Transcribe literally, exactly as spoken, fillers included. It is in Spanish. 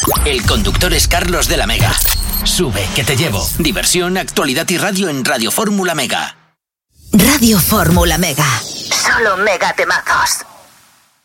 El conductor es Carlos de la Mega. Sube, que te llevo. Diversión, actualidad y radio en Radio Fórmula Mega. Radio Fórmula Mega. Solo mega temazos.